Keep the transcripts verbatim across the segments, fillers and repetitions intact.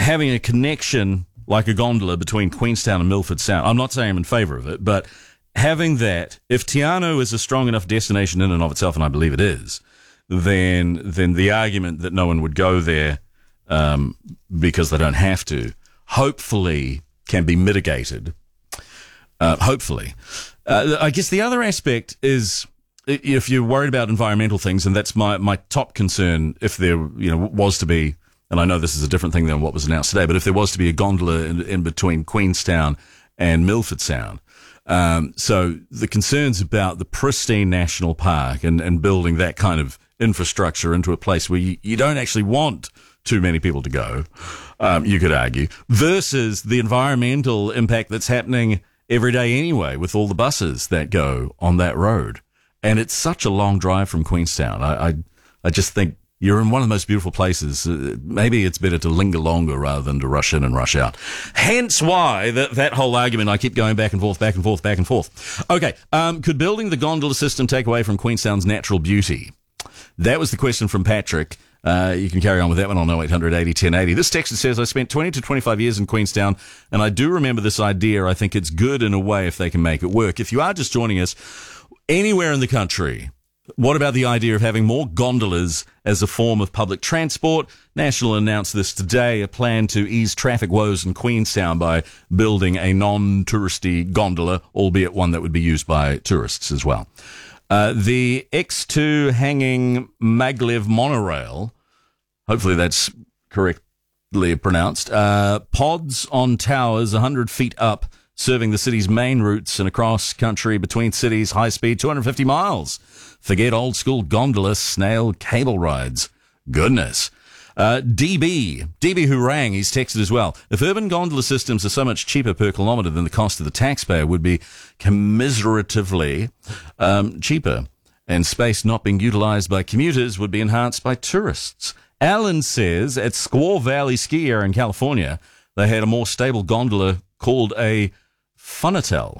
having a connection like a gondola between Queenstown and Milford Sound. I'm not saying I'm in favour of it, but having that, if Te Anau is a strong enough destination in and of itself, and I believe it is, then then the argument that no one would go there um, because they don't have to, hopefully can be mitigated. Uh, hopefully. Uh, I guess the other aspect is if you're worried about environmental things, and that's my, my top concern, if there you know was to be, and I know this is a different thing than what was announced today, but if there was to be a gondola in, in between Queenstown and Milford Sound, um, so the concerns about the pristine national park and, and building that kind of infrastructure into a place where you, you don't actually want too many people to go, um, you could argue, versus the environmental impact that's happening every day anyway with all the buses that go on that road. And it's such a long drive from Queenstown. I, I, I just think you're in one of the most beautiful places. Uh, maybe it's better to linger longer rather than to rush in and rush out. Hence why that, that whole argument, I keep going back and forth, back and forth, back and forth. Okay, um, could building the gondola system take away from Queenstown's natural beauty? That was the question from Patrick. Uh, you can carry on with that one on oh eight hundred eighty ten eighty. This text says, I spent twenty to twenty-five years in Queenstown, and I do remember this idea. I think it's good in a way if they can make it work. If you are just joining us, anywhere in the country, what about the idea of having more gondolas as a form of public transport? National announced this today, a plan to ease traffic woes in Queenstown by building a non-touristy gondola, albeit one that would be used by tourists as well. Uh, the X two hanging maglev monorail, hopefully that's correctly pronounced, uh, pods on towers one hundred feet up, serving the city's main routes and across country between cities, high speed, two hundred fifty miles. Forget old school gondola snail cable rides. Goodness. Uh, D B, D B who rang, he's texted as well. If urban gondola systems are so much cheaper per kilometre than the cost of the taxpayer would be commiseratively um, cheaper, and space not being utilised by commuters would be enhanced by tourists. Alan says at Squaw Valley Ski Area in California, they had a more stable gondola called a Funatel.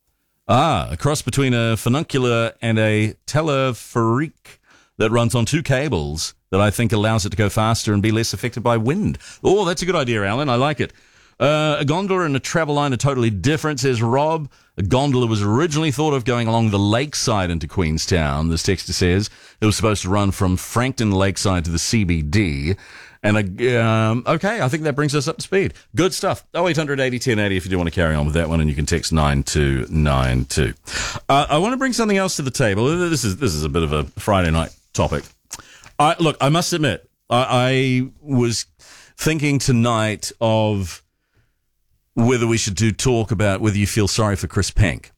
Ah, a cross between a funicular and a teleferique that runs on two cables that I think allows it to go faster and be less affected by wind. Oh, that's a good idea, Alan. I like it. Uh, a gondola and a travel line are totally different, says Rob. A gondola was originally thought of going along the lakeside into Queenstown, this texter says. It was supposed to run from Frankton Lakeside to the C B D. And, a, um, okay, I think that brings us up to speed. Good stuff. oh eight hundred eighty ten eighty if you do want to carry on with that one, and you can text nine two nine two. Uh, I want to bring something else to the table. This is this is a bit of a Friday night topic. I, look, I must admit, I, I was thinking tonight of whether we should do talk about whether you feel sorry for Chris Penk.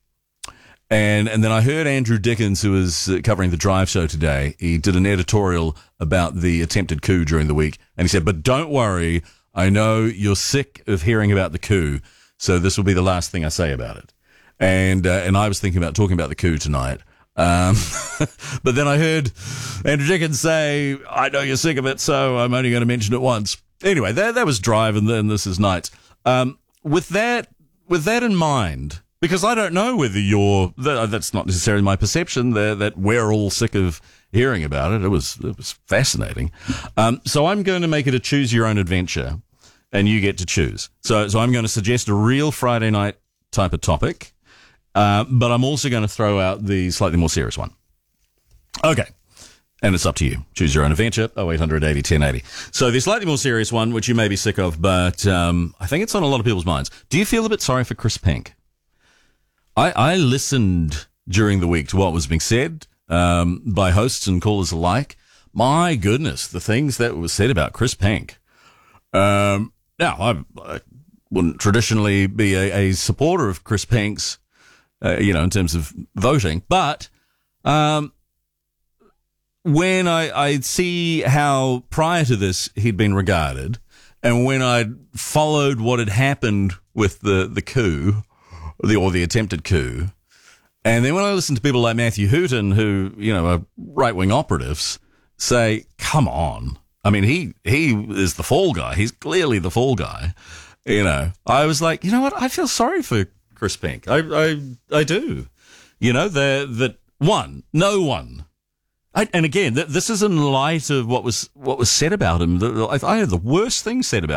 And and then I heard Andrew Dickens, who was uh, covering the Drive show today. He did an editorial about the attempted coup during the week. And he said, but don't worry, I know you're sick of hearing about the coup, so this will be the last thing I say about it. And uh, and I was thinking about talking about the coup tonight. Um, but then I heard Andrew Dickens say, I know you're sick of it, so I'm only going to mention it once. Anyway, that, that was Drive, and then this is Nights. Um, with that, with that in mind, because I don't know whether you're, that, that's not necessarily my perception, that, that we're all sick of hearing about it. It was, it was fascinating. Um, so I'm going to make it a choose your own adventure, and you get to choose. So, so I'm going to suggest a real Friday night type of topic. Uh, but I'm also going to throw out the slightly more serious one. Okay. And it's up to you. Choose your own adventure. oh eight hundred eighty ten eighty. So the slightly more serious one, which you may be sick of, but um, I think it's on a lot of people's minds. Do you feel a bit sorry for Chris Penk? I, I listened during the week to what was being said um, by hosts and callers alike. My goodness, the things that were said about Chris Penk. Um, now, I, I wouldn't traditionally be a, a supporter of Chris Penk's, Uh, you know, in terms of voting. But um, when I, I see how prior to this he'd been regarded, and when I followed what had happened with the, the coup, the, or the attempted coup, and then when I listen to people like Matthew Hooton, who, you know, are right-wing operatives, say, come on. I mean, he, he is the fall guy. He's clearly the fall guy. You know, I was like, you know what? I feel sorry for Chris Penk. I, I, I do. You know, that one, no one. I, and again, th- this is in light of what was what was said about him. The, I, I heard the worst thing said about